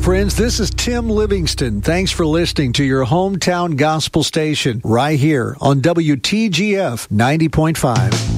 friends. This is Tim Livingston. Thanks for listening to your hometown gospel station right here on WTGF 90.5.